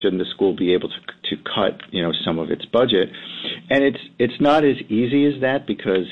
shouldn't the school be able to cut, some of its budget? And it's not as easy as that, because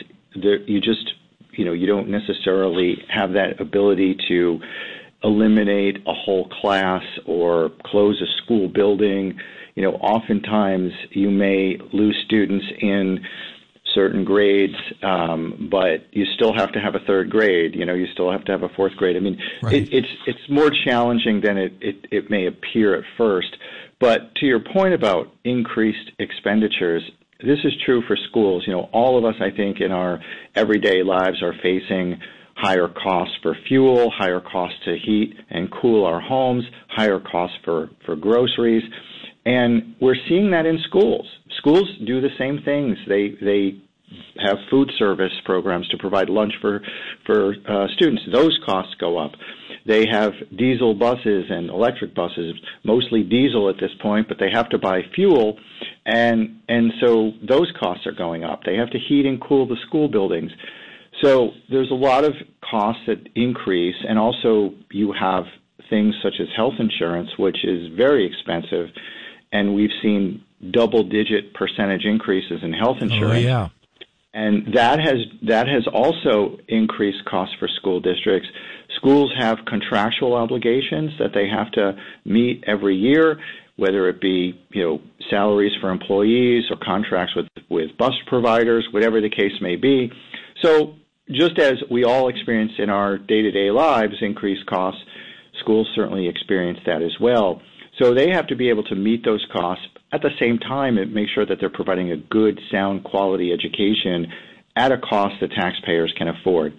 you don't necessarily have that ability to eliminate a whole class or close a school building. Oftentimes you may lose students in certain grades, but you still have to have a third grade. You still have to have a fourth grade. I mean, right. It's more challenging than it may appear at first. But to your point about increased expenditures, this is true for schools. All of us, I think, in our everyday lives are facing higher costs for fuel, higher costs to heat and cool our homes, higher costs for groceries. And we're seeing that in schools. Schools do the same things. They have food service programs to provide lunch for students. Those costs go up. They have diesel buses and electric buses, mostly diesel at this point, but they have to buy fuel, and so those costs are going up. They have to heat and cool the school buildings. So there's a lot of costs that increase, and also you have things such as health insurance, which is very expensive, and we've seen double-digit percentage increases in health insurance. Oh, yeah. And that has also increased costs for school districts. Schools have contractual obligations that they have to meet every year, whether it be salaries for employees or contracts with bus providers, whatever the case may be. So just as we all experience in our day-to-day lives increased costs, schools certainly experience that as well. So they have to be able to meet those costs. At the same time, and make sure that they're providing a good, sound, quality education at a cost that taxpayers can afford.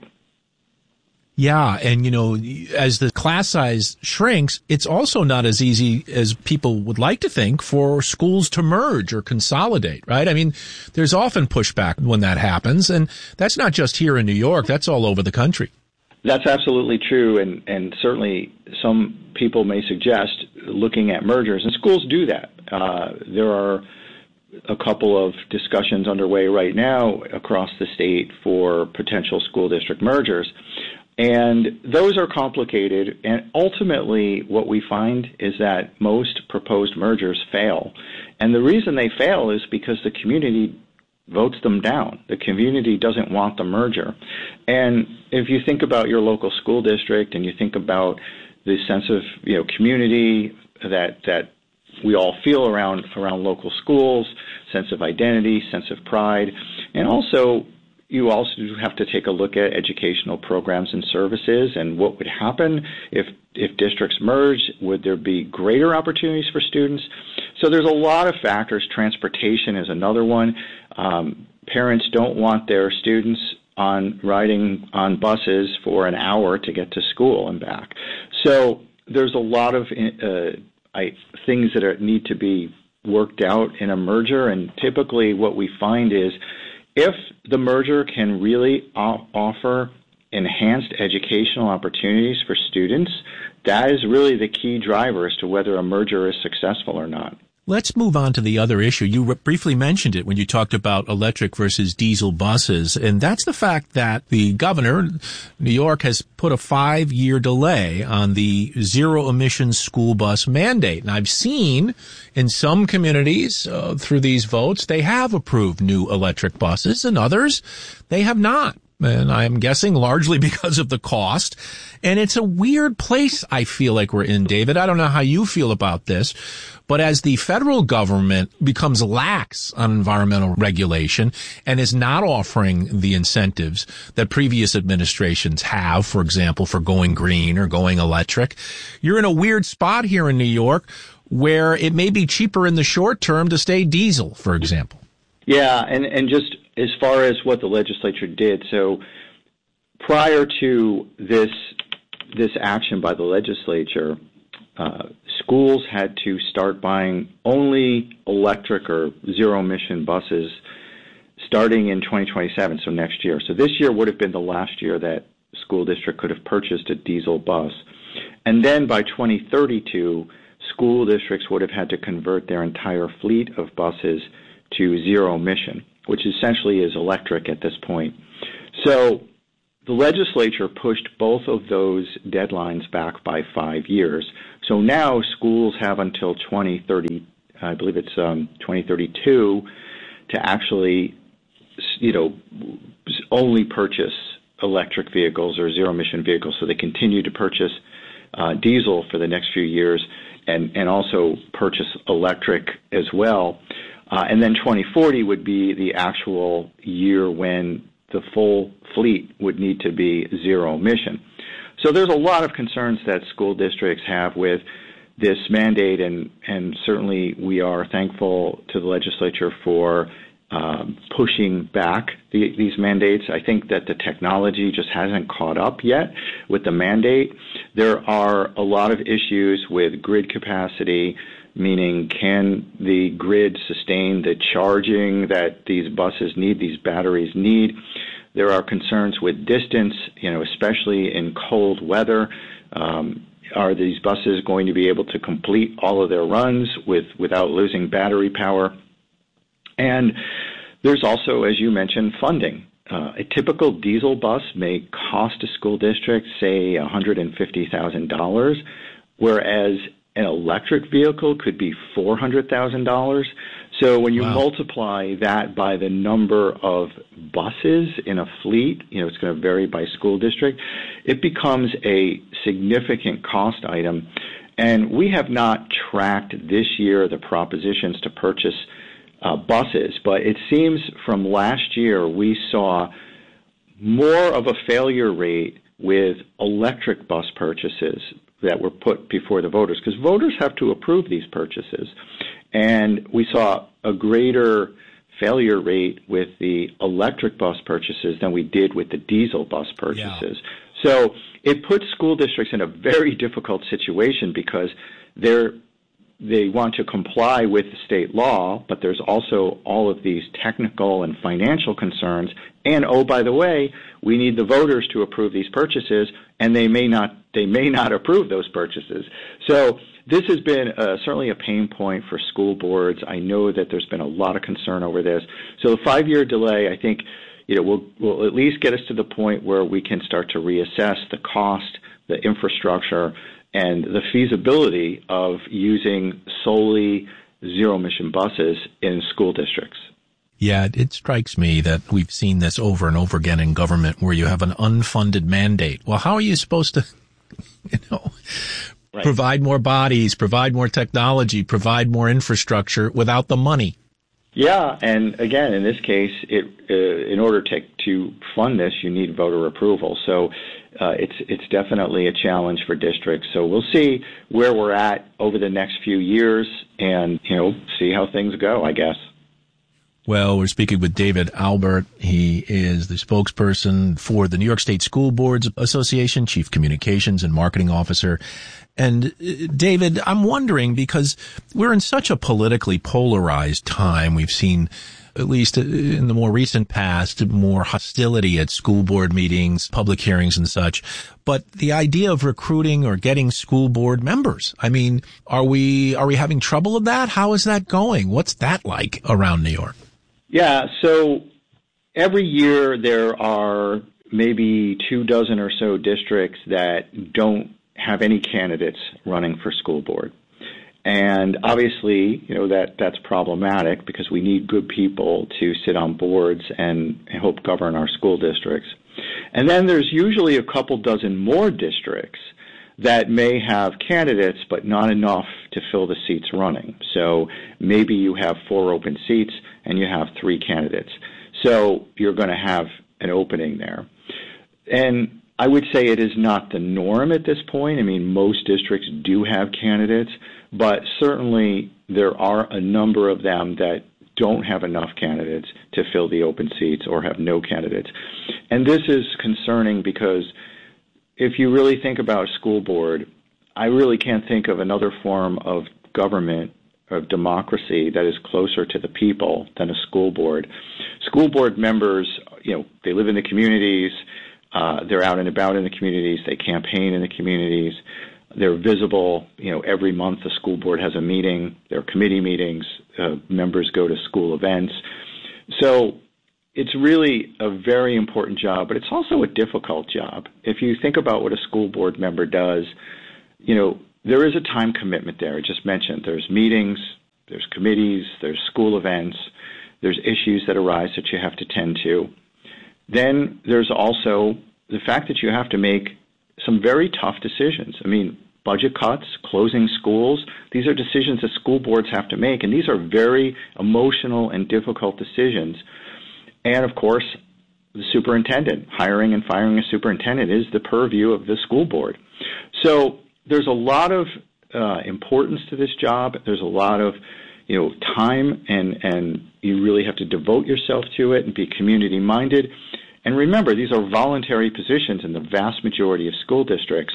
Yeah, and as the class size shrinks, it's also not as easy as people would like to think for schools to merge or consolidate, right? I mean, there's often pushback when that happens, and that's not just here in New York, that's all over the country. That's absolutely true, and certainly some people may suggest looking at mergers, and schools do that. There are a couple of discussions underway right now across the state for potential school district mergers, and those are complicated, and ultimately what we find is that most proposed mergers fail, and the reason they fail is because the community votes them down. The community doesn't want the merger. And if you think about your local school district and you think about the sense of community that we all feel around local schools, sense of identity, sense of pride, and also you also have to take a look at educational programs and services and what would happen if districts merge. Would there be greater opportunities for students? So there's a lot of factors. Transportation is another one. Parents don't want their students riding on buses for an hour to get to school and back. So there's a lot of things that need to be worked out in a merger, and typically what we find is if the merger can really offer enhanced educational opportunities for students, that is really the key driver as to whether a merger is successful or not. Let's move on to the other issue. You briefly mentioned it when you talked about electric versus diesel buses, and that's the fact that the governor, New York, has put a 5-year delay on the zero-emission school bus mandate. And I've seen in some communities through these votes, they have approved new electric buses, and others, they have not. And I'm guessing largely because of the cost. And it's a weird place I feel like we're in, David. I don't know how you feel about this, but as the federal government becomes lax on environmental regulation and is not offering the incentives that previous administrations have, for example, for going green or going electric, you're in a weird spot here in New York where it may be cheaper in the short term to stay diesel, for example. Yeah, and just as far as what the legislature did, so prior to this action by the legislature, schools had to start buying only electric or zero-emission buses starting in 2027, so next year. So this year would have been the last year that school district could have purchased a diesel bus. And then by 2032, school districts would have had to convert their entire fleet of buses to zero emission, which essentially is electric at this point. So the legislature pushed both of those deadlines back by 5 years. So now schools have until 2030, I believe it's 2032, to actually, only purchase electric vehicles or zero-emission vehicles. So they continue to purchase diesel for the next few years and also purchase electric as well. And then 2040 would be the actual year when the full fleet would need to be zero emission. So there's a lot of concerns that school districts have with this mandate, and certainly we are thankful to the legislature for pushing back these mandates. I think that the technology just hasn't caught up yet with the mandate. There are a lot of issues with grid capacity, meaning can the grid sustain the charging that these buses need, these batteries need. There are concerns with distance, especially in cold weather. Are these buses going to be able to complete all of their runs without losing battery power? And there's also, as you mentioned, funding. A typical diesel bus may cost a school district, say, $150,000, whereas an electric vehicle could be $400,000. So when you multiply that by the number of buses in a fleet, it's going to vary by school district, it becomes a significant cost item. And we have not tracked this year the propositions to purchase buses, but it seems from last year we saw more of a failure rate with electric bus purchases that were put before the voters, because voters have to approve these purchases. And we saw a greater failure rate with the electric bus purchases than we did with the diesel bus purchases. Yeah. So it puts school districts in a very difficult situation because they want to comply with state law, but there's also all of these technical and financial concerns. And, oh, by the way, we need the voters to approve these purchases, and they may not approve those purchases. So this has been certainly a pain point for school boards. I know that there's been a lot of concern over this. So the 5-year delay, I think, will at least get us to the point where we can start to reassess the cost, the infrastructure, and the feasibility of using solely zero-emission buses in school districts. Yeah, it strikes me that we've seen this over and over again in government where you have an unfunded mandate. Well, how are you supposed to, right, provide more bodies, provide more technology, provide more infrastructure without the money? Yeah, and again, in this case, in order to fund this, you need voter approval. So it's definitely a challenge for districts. So we'll see where we're at over the next few years and, see how things go, I guess. Well, we're speaking with David Albert. He is the spokesperson for the New York State School Boards Association, Chief Communications and Marketing Officer. And David, I'm wondering, because we're in such a politically polarized time, we've seen, at least in the more recent past, more hostility at school board meetings, public hearings and such. But the idea of recruiting or getting school board members, I mean, are we having trouble with that? How is that going? What's that like around New York? Yeah, so every year there are maybe 24 or so districts that don't have any candidates running for school board. And obviously, that's problematic because we need good people to sit on boards and help govern our school districts. And then there's usually a couple dozen more districts that may have candidates but not enough to fill the seats running. So maybe you have 4 open seats and you have 3 candidates. So you're going to have an opening there. And I would say it is not the norm at this point. I mean, most districts do have candidates, but certainly there are a number of them that don't have enough candidates to fill the open seats or have no candidates. And this is concerning because if you really think about a school board, I really can't think of another form of government, of democracy, that is closer to the people than a school board. School board members, they live in the communities, they're out and about in the communities, they campaign in the communities, they're visible. Every month the school board has a meeting, there are committee meetings, members go to school events. So it's really a very important job, but it's also a difficult job. If you think about what a school board member does, there is a time commitment there. I just mentioned there's meetings, there's committees, there's school events, there's issues that arise that you have to tend to. Then there's also the fact that you have to make some very tough decisions. I mean, budget cuts, closing schools, these are decisions that school boards have to make, and these are very emotional and difficult decisions. And, of course, the superintendent, hiring and firing a superintendent is the purview of the school board. So there's a lot of importance to this job. There's a lot of time, and you really have to devote yourself to it and be community-minded. And remember, these are voluntary positions in the vast majority of school districts.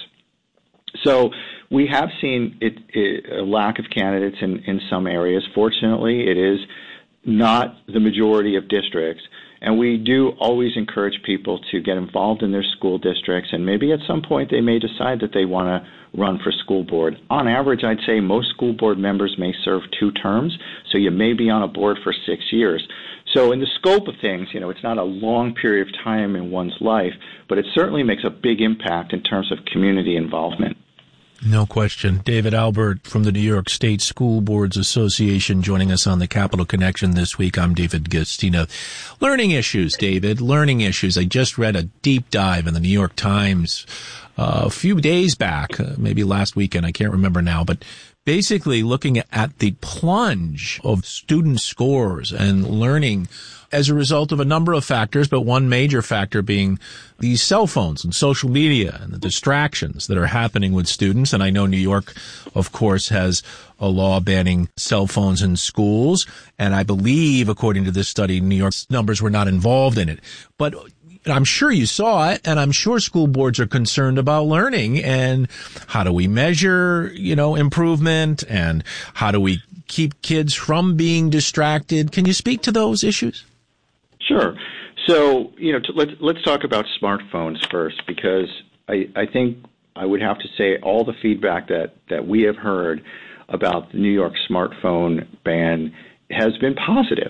So we have seen a lack of candidates in some areas. Fortunately, it is not the majority of districts. And we do always encourage people to get involved in their school districts, and maybe at some point they may decide that they want to run for school board. On average, I'd say most school board members may serve 2 terms, so you may be on a board for 6 years. So in the scope of things, it's not a long period of time in one's life, but it certainly makes a big impact in terms of community involvement. No question. David Albert from the New York State School Boards Association joining us on the Capital Connection this week. I'm David Guistina. Learning issues, David. Learning issues. I just read a deep dive in the New York Times a few days back, maybe last weekend, I can't remember now, but basically looking at the plunge of student scores and learning as a result of a number of factors, but one major factor being these cell phones and social media and the distractions that are happening with students. And I know New York, of course, has a law banning cell phones in schools. And I believe, according to this study, New York's numbers were not involved in it. But I'm sure you saw it, and I'm sure school boards are concerned about learning and how do we measure, improvement, and how do we keep kids from being distracted. Can you speak to those issues? Sure. So, let's talk about smartphones first, because I think I would have to say all the feedback that we have heard about the New York smartphone ban has been positive.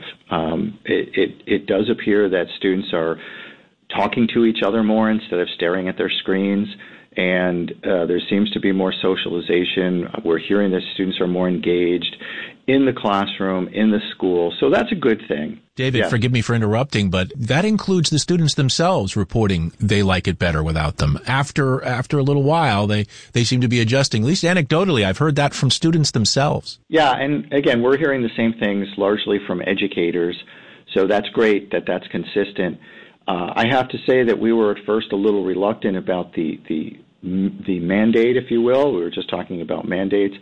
It does appear that students are talking to each other more instead of staring at their screens, and there seems to be more socialization. We're hearing that students are more engaged in the classroom, in the school, so that's a good thing. David, Forgive me for interrupting, but that includes the students themselves reporting they like it better without them. After a little while, they seem to be adjusting. At least anecdotally, I've heard that from students themselves. Yeah, and again, we're hearing the same things largely from educators, so that's great that that's consistent. I have to say that we were at first a little reluctant about the mandate, if you will. We were just talking about mandates,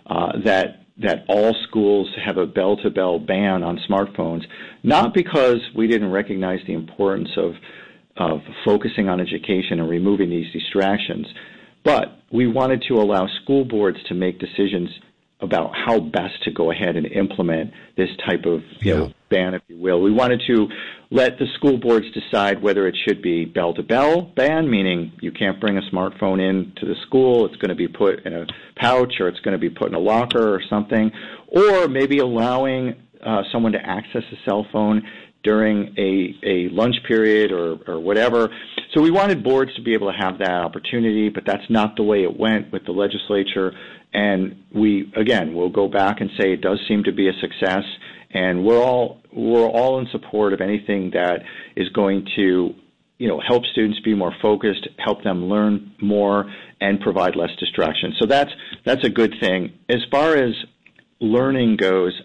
that all schools have a bell-to-bell ban on smartphones, not because we didn't recognize the importance of focusing on education and removing these distractions, but we wanted to allow school boards to make decisions about how best to go ahead and implement this type of ban, if you will. We wanted to let the school boards decide whether it should be bell-to-bell ban, meaning you can't bring a smartphone into the school, it's going to be put in a pouch or it's going to be put in a locker or something, or maybe allowing someone to access a cell phone during a lunch period or whatever. So we wanted boards to be able to have that opportunity, but that's not the way it went with the legislature. And we'll go back and say it does seem to be a success, and we're all in support of anything that is going to, help students be more focused, help them learn more, and provide less distraction. So that's a good thing. As far as learning goes,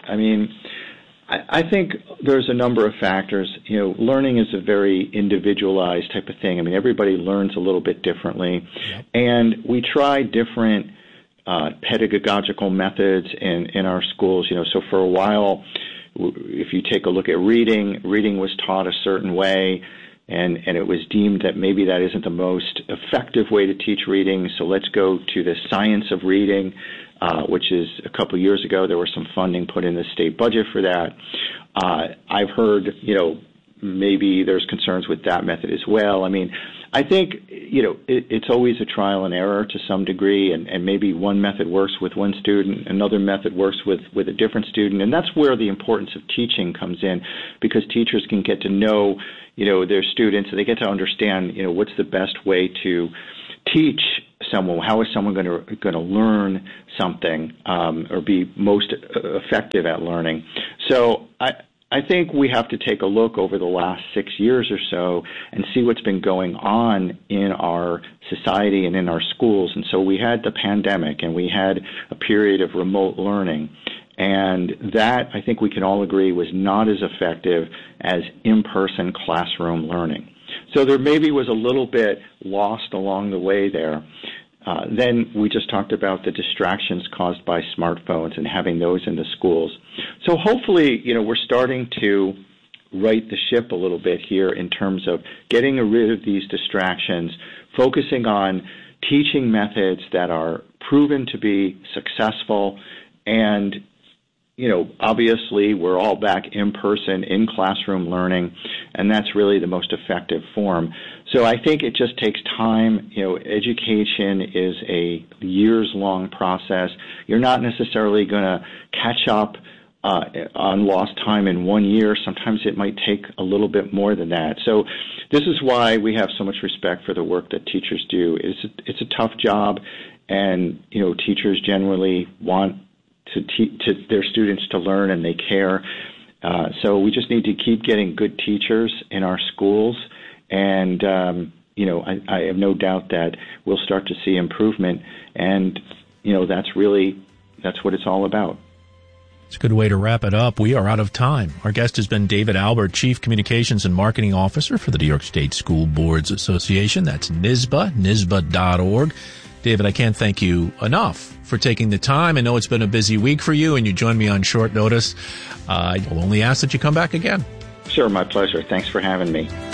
I think there's a number of factors. Learning is a very individualized type of thing. Everybody learns a little bit differently, and we try different pedagogical methods in our schools. So for a while, if you take a look at reading was taught a certain way, and it was deemed that maybe that isn't the most effective way to teach reading, so let's go to the science of reading, which is a couple of years ago there was some funding put in the state budget for that. I've heard, maybe there's concerns with that method as well. I think, it's always a trial and error to some degree, and maybe one method works with one student, another method works with a different student, and that's where the importance of teaching comes in, because teachers can get to know, their students, and they get to understand, what's the best way to teach someone? How is someone going to learn something or be most effective at learning? So I think we have to take a look over the last 6 years or so and see what's been going on in our society and in our schools. And so we had the pandemic and we had a period of remote learning. And that, I think we can all agree, was not as effective as in-person classroom learning. So there maybe was a little bit lost along the way there. Then we just talked about the distractions caused by smartphones and having those in the schools. So hopefully, we're starting to right the ship a little bit here in terms of getting rid of these distractions, focusing on teaching methods that are proven to be successful. And, obviously we're all back in person, in classroom learning, and that's really the most effective form. So I think it just takes time. Education is a years-long process. You're not necessarily going to catch up on lost time in 1 year. Sometimes it might take a little bit more than that. So this is why we have so much respect for the work that teachers do. It's a tough job, and teachers generally want to their students to learn, and they care. So we just need to keep getting good teachers in our schools. And, I have no doubt that we'll start to see improvement. And, that's what it's all about. It's a good way to wrap it up. We are out of time. Our guest has been David Albert, Chief Communications and Marketing Officer for the New York State School Boards Association. That's NYSSBA, NYSSBA.org. David, I can't thank you enough for taking the time. I know it's been a busy week for you, and you joined me on short notice. I will only ask that you come back again. Sure, my pleasure. Thanks for having me.